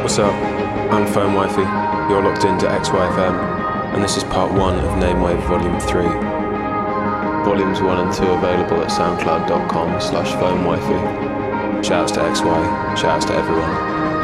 What's up? I'm Foam Wifey. You're locked into XYFM, and this is part 1 of Namewave Volume 3. Volumes 1 and 2 available at soundcloud.com/foamwifey. Shoutouts to XY, shoutouts to everyone.